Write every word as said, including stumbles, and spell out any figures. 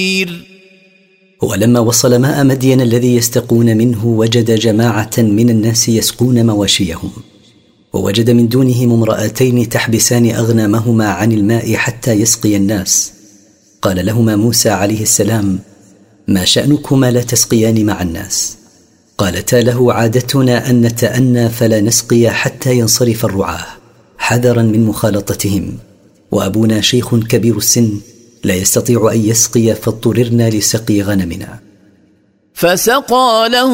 ولما وصل ماء مدين الذي يستقون منه وجد جماعة من الناس يسقون مواشيهم، ووجد من دونهم امرأتين تحبسان أغنامهما عن الماء حتى يسقي الناس. قال لهما موسى عليه السلام: ما شأنكما لا تسقيان مع الناس؟ قالتا له: عادتنا أن نتأنى فلا نسقي حتى ينصرف الرعاة حذرا من مخالطتهم، وأبونا شيخ كبير السن لا يستطيع أن يسقي فاضطررنا لسقي غنمنا. فسقى له